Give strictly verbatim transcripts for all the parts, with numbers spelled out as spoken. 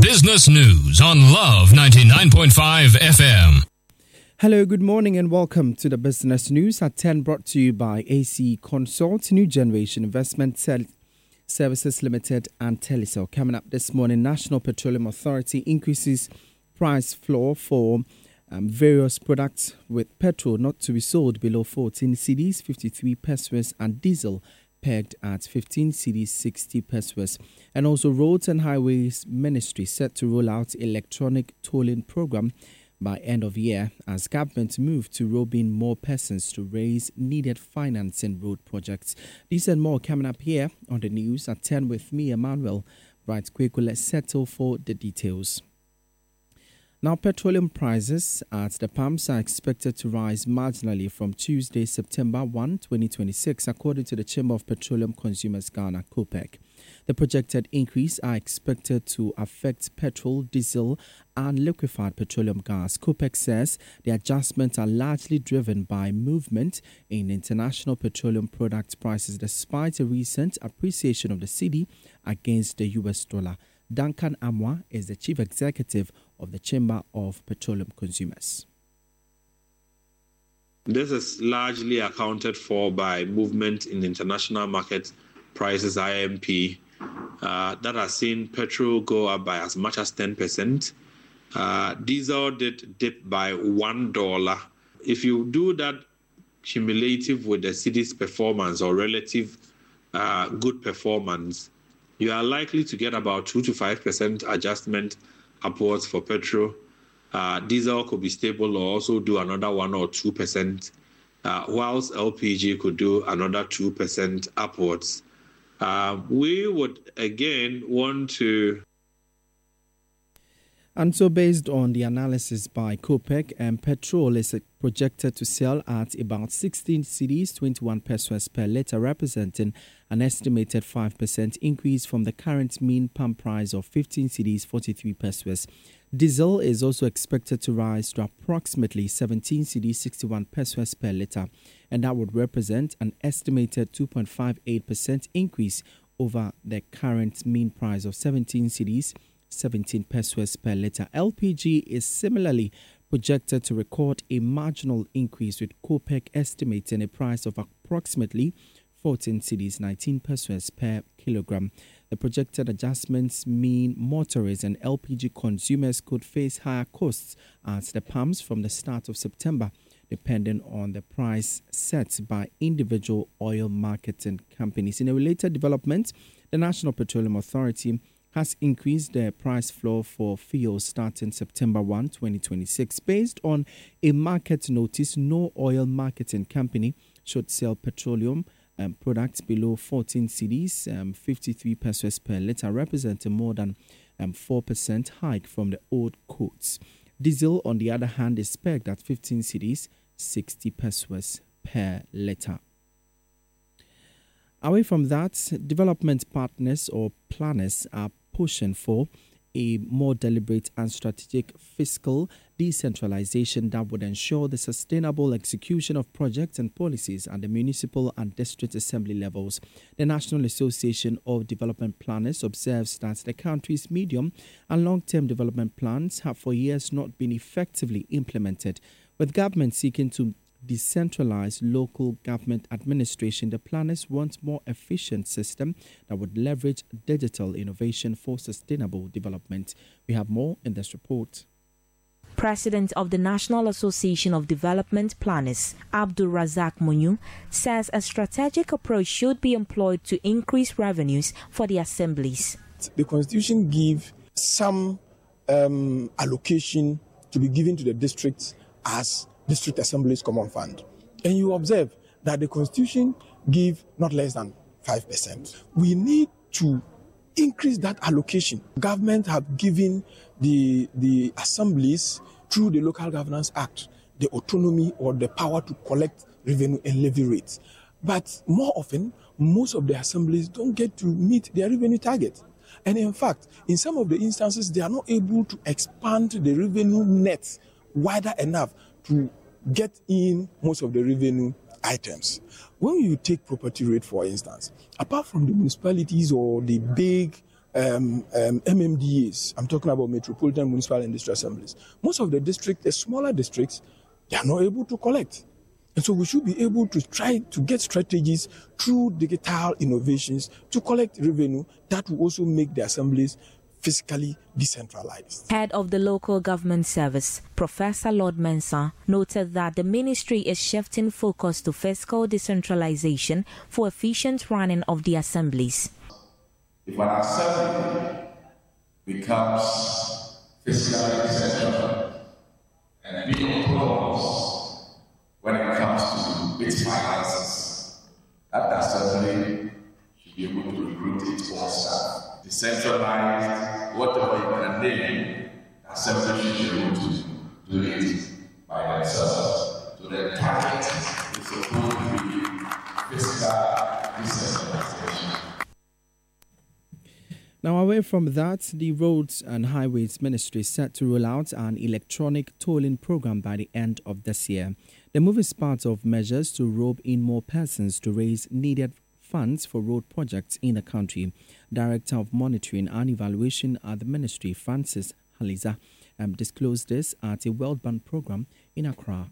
Business News on Love ninety-nine point five F M. Hello, good morning and welcome to the Business News at ten, brought to you by A C Consult, New Generation Investment Tel- Services Limited and Telecel. Coming up this morning, National Petroleum Authority increases price floor for um, various products, with petrol not to be sold below fourteen cedis, fifty-three pesos, and diesel pegged at fifteen cedis, sixty pesos. And also, Roads and Highways Ministry set to roll out electronic tolling program by end of year as government move to rope in more persons to raise needed financing road projects. These and more coming up here on the news at ten with me, Emmanuel. Right, quick, let's settle for the details. Now, petroleum prices at the pumps are expected to rise marginally from Tuesday, September first, twenty twenty-six, according to the Chamber of Petroleum Consumers Ghana, COPEC. The projected increase are expected to affect petrol, diesel, and liquefied petroleum gas. COPEC says the adjustments are largely driven by movement in international petroleum product prices, despite a recent appreciation of the cedi against the U S dollar. Duncan Amwa is the chief executive of the Chamber of Petroleum Consumers. This is largely accounted for by movement in international market prices, I M P, uh, that has seen petrol go up by as much as ten percent. Uh, diesel did dip by one dollar. If you do that cumulative with the cedi's performance or relative uh, good performance, you are likely to get about two to five percent adjustment upwards for petrol. Uh, diesel could be stable or also do another one or two percent, uh, whilst L P G could do another two percent upwards. Uh, we would again want to. And so, based on the analysis by COPEC, um, petrol is projected to sell at about sixteen cedis, twenty-one pesos per litre, representing an estimated five percent increase from the current mean pump price of fifteen cedis, forty-three pesos. Diesel is also expected to rise to approximately seventeen cedis, sixty-one pesos per litre, and that would represent an estimated two point five eight percent increase over the current mean price of seventeen cedis, seventeen pesos per litre. L P G is similarly projected to record a marginal increase, with COPEC estimating a price of approximately fourteen cedis, nineteen pesos per kilogram. The projected adjustments mean motorists and L P G consumers could face higher costs at the pumps from the start of September, depending on the price set by individual oil marketing companies. In a related development, the National Petroleum Authority has increased the price floor for fuel starting September first, twenty twenty-six. Based on a market notice, no oil marketing company should sell petroleum um, products below fourteen cedis, um, fifty-three pesos per litre, representing more than um, four percent hike from the old quotes. Diesel, on the other hand, is pegged at fifteen cedis, sixty pesos per litre. Away from that, development partners or planners are pushing for a more deliberate and strategic fiscal decentralization that would ensure the sustainable execution of projects and policies at the municipal and district assembly levels. The National Association of Development Planners observes that the country's medium and long-term development plans have for years not been effectively implemented. With government seeking to decentralized local government administration, the planners want more efficient system that would leverage digital innovation for sustainable development. We have more in this report. President of the National Association of Development Planners, Abdul Razak Munyu, says a strategic approach should be employed to increase revenues for the assemblies. The Constitution gives some um, allocation to be given to the districts as District Assembly's Common Fund. And you observe that the Constitution gives not less than five percent. We need to increase that allocation. Government have given the, the assemblies, through the Local Governance Act, the autonomy or the power to collect revenue and levy rates. But more often, most of the assemblies don't get to meet their revenue target. And in fact, in some of the instances, they are not able to expand the revenue net wider enough to get in most of the revenue items. When you take property rate, for instance, apart from the municipalities or the big um, um, M M D As, I'm talking about Metropolitan Municipal Industrial Assemblies, most of the districts, the smaller districts, they are not able to collect. And so we should be able to try to get strategies through digital innovations to collect revenue that will also make the assemblies fiscally decentralized. Head of the Local Government Service, Professor Lord Mensah, noted that the ministry is shifting focus to fiscal decentralization for efficient running of the assemblies. If an assembly becomes fiscally decentralized and being autonomous when it comes to its finances, that assembly should be able to recruit its own staff. Decentralized, whatever you can name, the assembly should be able to do it by themselves. So the target is supposed to be fiscal decentralization. Now, away from that, the Roads and Highways Ministry is set to roll out an electronic tolling program by the end of this year. The move is part of measures to rope in more persons to raise needed funds for road projects in the country. Director of Monitoring and Evaluation at the Ministry, Francis Haliza, um, disclosed this at a World Bank program in Accra.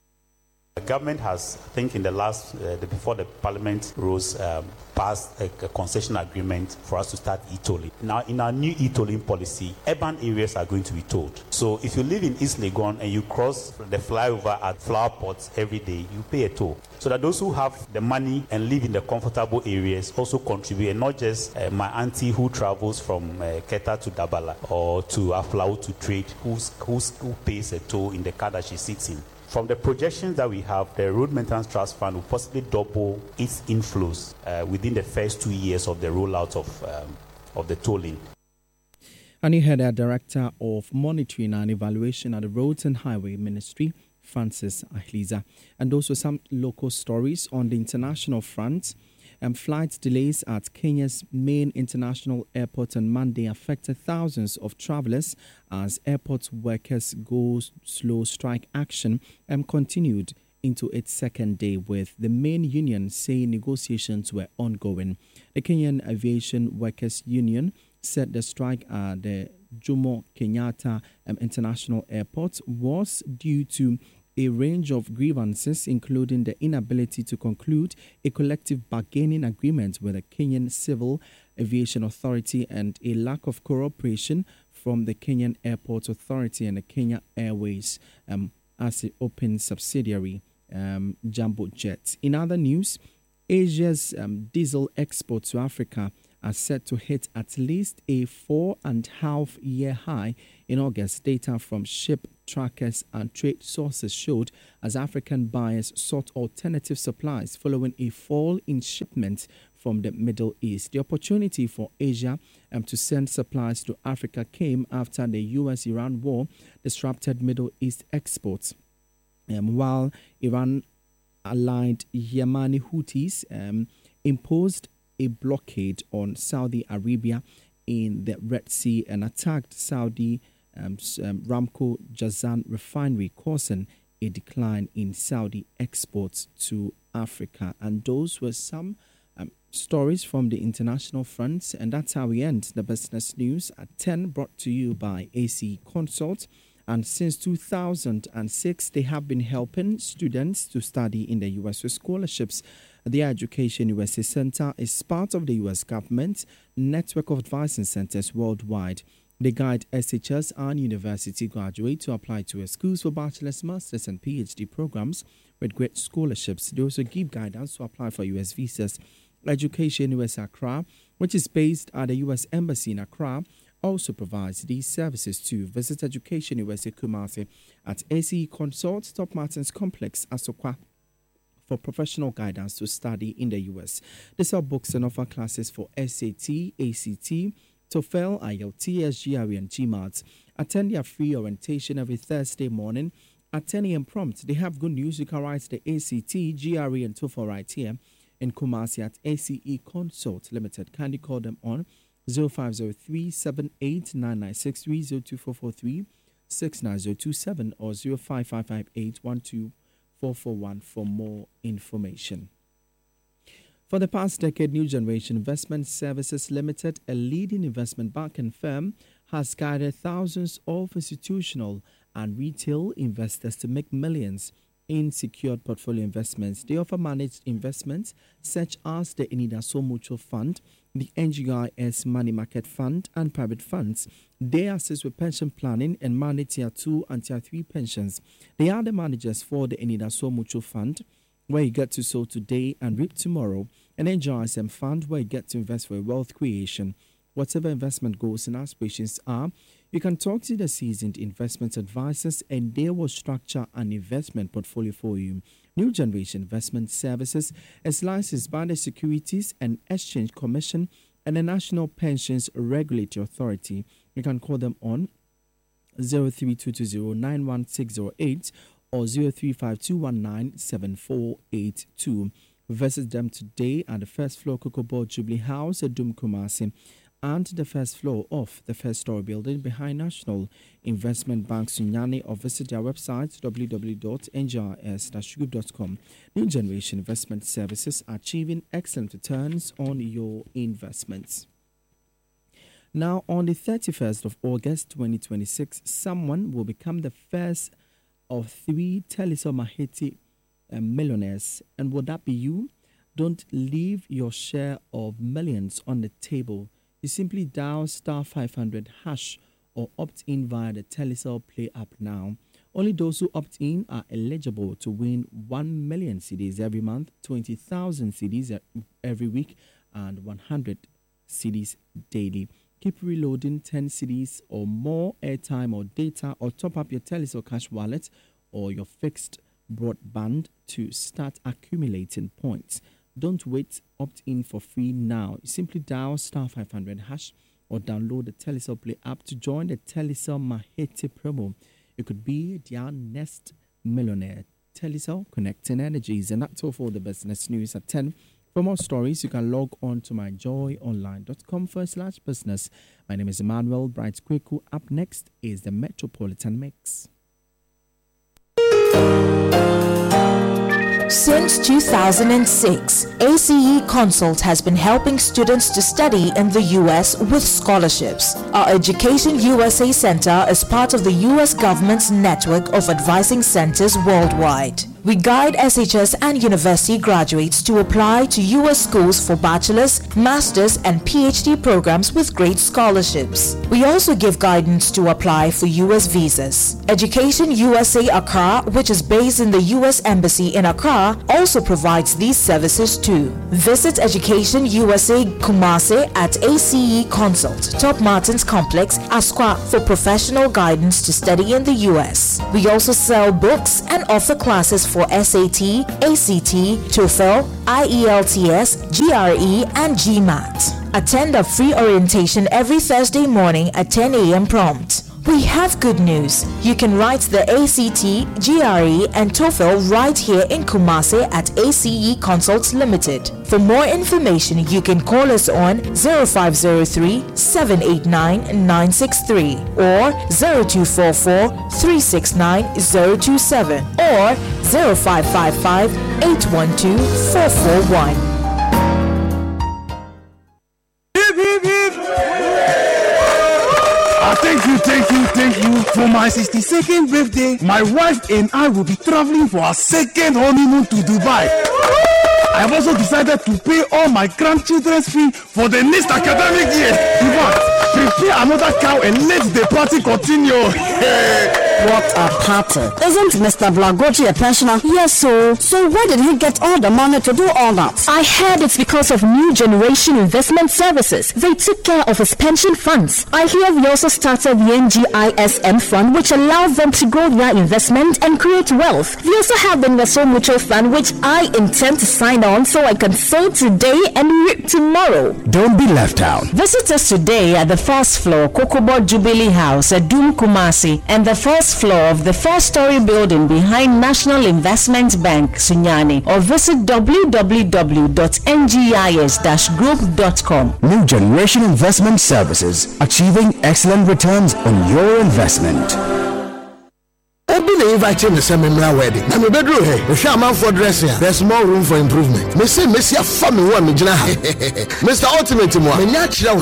The government has, I think in the last, uh, the, before the parliament rose, um, passed a, a concession agreement for us to start e-tolling. Now, in our new e-tolling policy, urban areas are going to be tolled. So if you live in East Legon and you cross the flyover at Flower Pots every day, you pay a toll. So that those who have the money and live in the comfortable areas also contribute, and not just uh, my auntie who travels from uh, Keta to Dabala or to Aflao to trade, who's, who's, who pays a toll in the car that she sits in. From the projections that we have, the Road Maintenance Trust Fund will possibly double its inflows uh, within the first two years of the rollout of, um, of the tolling. And you heard our Director of Monitoring and Evaluation at the Roads and Highway Ministry, Francis Ahliza. And also some local stories on the international front. Um, flight delays at Kenya's main international airport on Monday affected thousands of travelers as airport workers go slow strike action and continued into its second day, with the main union saying negotiations were ongoing. The Kenyan Aviation Workers Union said the strike at the Jomo Kenyatta um, International Airport was due to a range of grievances, including the inability to conclude a collective bargaining agreement with the Kenyan Civil Aviation Authority and a lack of cooperation from the Kenyan Airport Authority and the Kenya Airways um, as an open subsidiary, um, Jambo Jet. In other news, Asia's um, diesel exports to Africa are set to hit at least a four and a half year high in August. Data from ship trackers and trade sources showed as African buyers sought alternative supplies following a fall in shipments from the Middle East. The opportunity for Asia um, to send supplies to Africa came after the U S Iran war disrupted Middle East exports, um, while Iran-aligned Yemeni Houthis um, imposed a blockade on Saudi Arabia in the Red Sea and attacked Saudi um, um, Ramco Jazan refinery, causing a decline in Saudi exports to Africa. And those were some um, stories from the international fronts. And that's how we end the business news at ten, brought to you by A C Consult. And since two thousand six, they have been helping students to study in the U S with scholarships. The Education U S A Center is part of the U S government's network of advising centers worldwide. They guide S H S and university graduates to apply to schools for bachelor's, master's, and PhD programs with great scholarships. They also give guidance to apply for U S visas. Education U S Accra, which is based at the U S Embassy in Accra, also provides these services too. Visit Education U S A Kumasi at A C E Consult, Top Martins Complex, Asokwa, for professional guidance to study in the U S. They sell books and offer classes for S A T, A C T, TOEFL, I E L T S, G R E, and GMAT. Attend their free orientation every Thursday morning at ten a.m. prompt. They have good news. You can write the A C T, G R E, and TOEFL right here in Kumasi at A C E Consult Limited. Kindly call them on zero five zero three, seven eight nine nine six three, zero two four four three, six nine zero two seven or zero five five five eight one two four four one for more information. For the past decade, New Generation Investment Services Limited, a leading investment banking firm, has guided thousands of institutional and retail investors to make millions in secured portfolio investments. They offer managed investments such as the Enidaso Mutual Fund, the N G I S Money Market Fund, and private funds. They assist with pension planning and manage Tier two and Tier three pensions. They are the managers for the Enidaso Mutual Fund, where you get to sow today and reap tomorrow, and N G I S M Fund, where you get to invest for wealth creation. Whatever investment goals and aspirations are, you can talk to the seasoned investment advisors and they will structure an investment portfolio for you. New Generation Investment Services is licensed by the Securities and Exchange Commission and the National Pensions Regulatory Authority. You can call them on zero three two two zero nine one six zero eight or zero three five two one nine seven four eight two. Visit them today at the first floor Cocoa Board Jubilee House at Dum Kumasi, and the first floor of the first story building behind National Investment Bank Sunyani, or visit their website w w w dot n g i s dash group dot com. New Generation Investment Services, achieving excellent returns on your investments. Now, on the thirty-first of August twenty twenty-six, someone will become the first of three Telecel Maheti uh, millionaires. And would that be you? Don't leave your share of millions on the table. You simply dial star five hundred hash or opt in via the Telecel Play app now. Only those who opt in are eligible to win one million C Ds every month, twenty thousand C Ds every week, and one hundred C Ds daily. Keep reloading ten C Ds or more airtime or data, or top up your Telecel Cash wallet or your fixed broadband to start accumulating points. Don't wait, opt in for free now. You simply dial star five hundred hash or download the Telecel Play app to join the Telecel Maheti promo. You could be their next millionaire. Telecel, connecting energies. And that's all for the business news at ten. For more stories, you can log on to myjoyonline.com forward slash business. My name is Emmanuel Bright Kweku. Up next is the Metropolitan Mix. Since two thousand six, A C E Consult has been helping students to study in the U S with scholarships. Our Education U S A Center is part of the U S government's network of advising centers worldwide. We guide S H S and university graduates to apply to U S schools for bachelor's, master's, and P H D programs with great scholarships. We also give guidance to apply for U S visas. Education U S A Accra, which is based in the U S Embassy in Accra, also provides these services too. Visit Education U S A Kumasi at A C E Consult, Top Martins Complex, Asqua, for professional guidance to study in the U S. We also sell books and offer classes for S A T, A C T, TOEFL, I E L T S, G R E, and GMAT. Attend a free orientation every Thursday morning at ten a m prompt. We have good news. You can write the A C T, G R E, and TOEFL right here in Kumasi at A C E Consults Limited. For more information, you can call us on zero five zero three, seven eight nine, nine six three or zero two four four, three six nine, zero two seven or zero five five five, eight one two, four four one. Uh, thank you, thank you, thank you. For my sixty-second birthday, my wife and I will be traveling for our second honeymoon to Dubai. I have also decided to pay all my grandchildren's fee for the next academic year. In fact, prepare another cow and let the party continue. What a party. Isn't Mister Blagoji a pensioner? Yes, so. So where did he get all the money to do all that? I heard it's because of New Generation Investment Services. They took care of his pension funds. I hear we also started the N G I S M fund, which allows them to grow their investment and create wealth. We also have the Enidaso Mutual Fund, which I intend to sign on so I can sow today and reap tomorrow. Don't be left out. Visit us today at the first floor, Cocoa Board Jubilee House at Dum Kumasi, and the first floor of the first story building behind National Investment Bank, Sunyani, or visit w w w dot n g i s dash group dot com. New Generation Investment Services, achieving excellent returns on your investment. they invite me to my wedding. I'm a bedroom here. The shaman for dressing. There's more room for improvement. Me say, Messia, family one, Mister Ultimate, me natural